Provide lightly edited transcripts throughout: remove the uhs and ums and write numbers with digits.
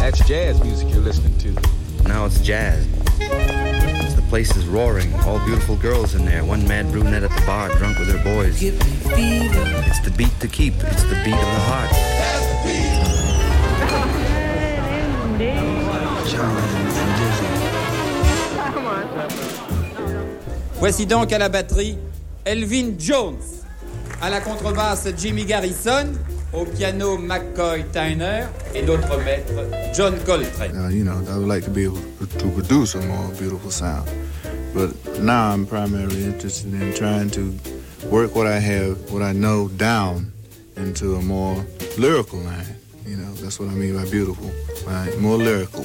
That's jazz music you're listening to. Now it's jazz. The place is roaring. All beautiful girls in there. One mad brunette at the bar, drunk with her boys. It's the beat to keep. It's the beat of the heart. Voici donc à la batterie Elvin Jones, à la contrebasse Jimmy Garrison, au piano McCoy Tyner et notre maître John Coltrane. I would like to be able to produce a more beautiful sound, but now I'm primarily interested in trying to work what I have, what I know, down into a more lyrical line. That's what I mean by beautiful, right? More lyrical.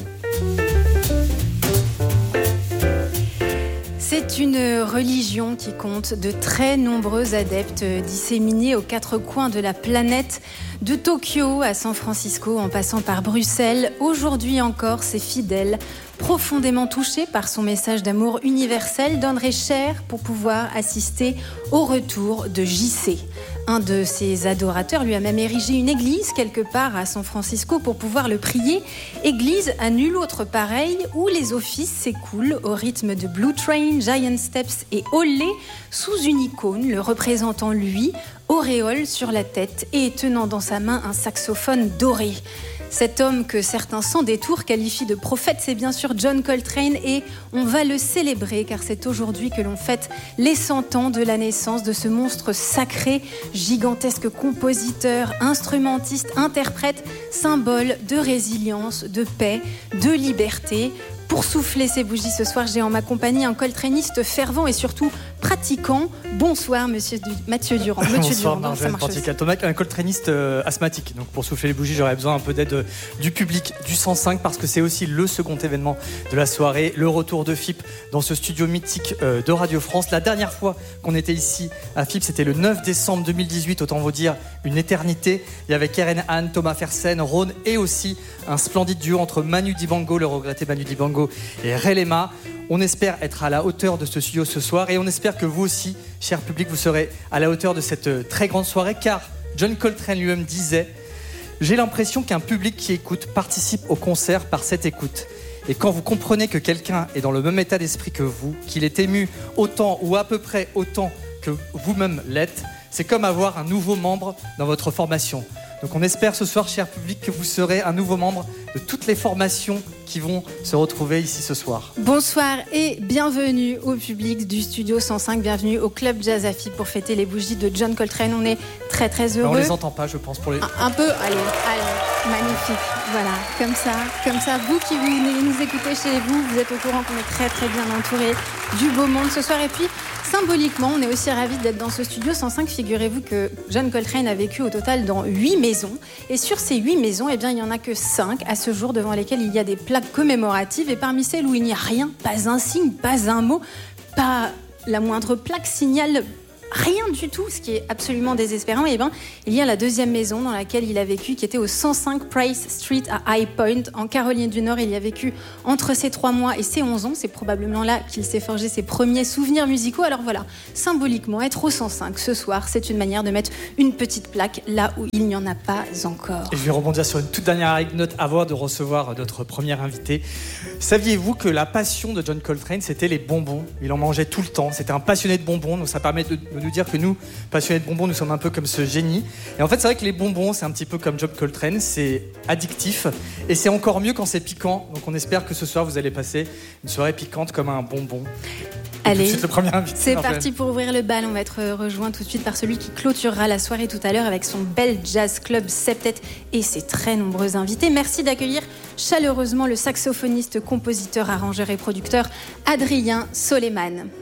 C'est une religion qui compte de très nombreux adeptes disséminés aux quatre coins de la planète, de Tokyo à San Francisco en passant par Bruxelles. Aujourd'hui encore, ses fidèles, profondément touchés par son message d'amour universel, donneraient cher pour pouvoir assister au retour de JC. Un de ses adorateurs lui a même érigé une église quelque part à San Francisco pour pouvoir le prier. Église à nul autre pareil où les offices s'écoulent au rythme de Blue Train, Giant Steps et Olé sous une icône le représentant lui, auréole sur la tête et tenant dans sa main un saxophone doré. Cet homme que certains sans détour qualifient de prophète, c'est bien sûr John Coltrane et on va le célébrer car c'est aujourd'hui que l'on fête les 100 ans de la naissance de ce monstre sacré, gigantesque compositeur, instrumentiste, interprète, symbole de résilience, de paix, de liberté. Pour souffler ces bougies ce soir, j'ai en ma compagnie un coltraniste fervent et surtout pratiquant. Bonsoir, Mathieu Durand. Bonsoir, Marjolaine Portical-Tomac, un coltraniste asthmatique. Donc pour souffler les bougies, j'aurais besoin un peu d'aide du public du 105 parce que c'est aussi le second événement de la soirée, le retour de FIP dans ce studio mythique de Radio France. La dernière fois qu'on était ici à FIP, c'était le 9 décembre 2018, autant vous dire une éternité. Il y avait Keren Han, Thomas Fersen, Rhône et aussi un splendide duo entre Manu Dibango, le regretté Manu Dibango, et Relema. On espère être à la hauteur de ce studio ce soir et on espère que vous aussi, cher public, vous serez à la hauteur de cette très grande soirée car John Coltrane lui-même disait « J'ai l'impression qu'un public qui écoute participe au concert par cette écoute. Et quand vous comprenez que quelqu'un est dans le même état d'esprit que vous, qu'il est ému autant ou à peu près autant que vous-même l'êtes, c'est comme avoir un nouveau membre dans votre formation. » Donc on espère ce soir, cher public, que vous serez un nouveau membre de toutes les formations qui vont se retrouver ici ce soir. Bonsoir et bienvenue au public du Studio 105, bienvenue au Club Jazz à FIP pour fêter les bougies de John Coltrane. On est très très heureux. On les entend pas, je pense, pour les... Un peu, allez, magnifique. Voilà, comme ça, vous qui venez nous écouter chez vous, vous êtes au courant qu'on est très très bien entouré du beau monde ce soir. Et puis, symboliquement, on est aussi ravis d'être dans ce Studio 105. Figurez-vous que John Coltrane a vécu au total dans 8 maisons. Et sur ces 8 maisons, eh bien, il n'y en a que 5 à ce jour devant lesquelles il y a des plaques commémoratives. Et parmi celles où il n'y a rien, pas un signe, pas un mot, pas la moindre plaque signale rien du tout, ce qui est absolument désespérant. Et bien, il y a la deuxième maison dans laquelle il a vécu, qui était au 105 Price Street à High Point, en Caroline du Nord. Il y a vécu entre ses 3 mois et ses 11 ans. C'est probablement là qu'il s'est forgé ses premiers souvenirs musicaux. Alors voilà, symboliquement, être au 105 ce soir, c'est une manière de mettre une petite plaque là où il n'y en a pas encore. Et je vais rebondir sur une toute dernière anecdote avant de recevoir notre premier invité. Saviez-vous que la passion de John Coltrane, c'était les bonbons? Il en mangeait tout le temps. C'était un passionné de bonbons, donc ça permet de nous dire que nous, passionnés de bonbons, nous sommes un peu comme ce génie. Et en fait, c'est vrai que les bonbons, c'est un petit peu comme John Coltrane, c'est addictif et c'est encore mieux quand c'est piquant. Donc on espère que ce soir, vous allez passer une soirée piquante comme un bonbon. Allez, le premier invité, c'est parti pour ouvrir le bal. On va être rejoint tout de suite par celui qui clôturera la soirée tout à l'heure avec son bel jazz club Septet et ses très nombreux invités. Merci d'accueillir chaleureusement le saxophoniste, compositeur, arrangeur et producteur Adrien Soleiman.